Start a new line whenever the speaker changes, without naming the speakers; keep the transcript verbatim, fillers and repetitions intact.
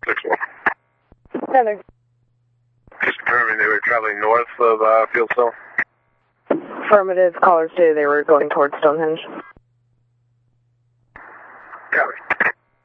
six one.
Heather.
Just confirming they were traveling north of uh, Fieldstone.
Affirmative. Callers say they were going towards Stonehenge.
Copy.